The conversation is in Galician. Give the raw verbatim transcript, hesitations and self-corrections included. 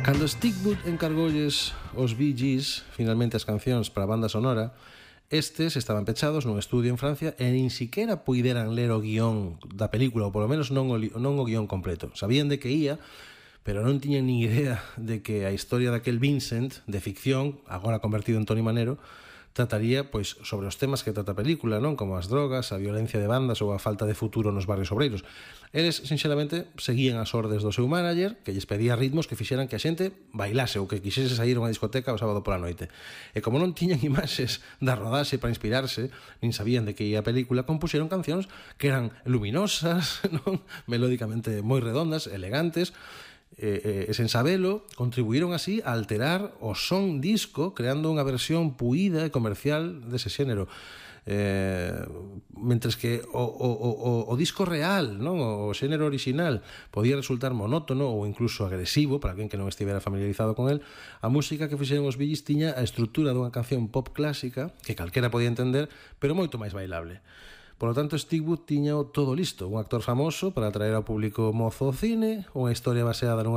Cando Stigwood encargolles os Bee Gees finalmente as cancións para a banda sonora, estes estaban pechados nun estudio en Francia e nin siquiera puideran ler o guión da película, ou polo menos non o, non o guión completo. Sabían de que ia, pero non tiñan nin idea de que a historia daquel Vincent, de ficción, agora convertido en Toni Manero, trataría pois sobre os temas que trata a película, non? Como as drogas, a violencia de bandas ou a falta de futuro nos barrios obreiros. Eles, sinxelamente, seguían as ordes do seu manager, que lles pedía ritmos que fixeran que a xente bailase ou que quixese sair a unha discoteca o sábado pola noite. E como non tiñan imaxes da rodaxe para inspirarse, nin sabían de que ia a película, compuxeron cancións que eran luminosas, non? Melódicamente moi redondas, elegantes, e, e sen sabelo contribuíron así a alterar o son disco creando unha versión puída e comercial dese xénero, eh, mentres que o, o, o, o disco real, non? O xénero original podía resultar monótono ou incluso agresivo para quen que non estivera familiarizado con el. A música que fixeron os Bee Gees tiña a estrutura dunha canción pop clásica que calquera podía entender, pero moito máis bailable. Por lo tanto, Stigwood tiña todo listo, un actor famoso para atraer ao público mozo ao cine, unha historia baseada nunha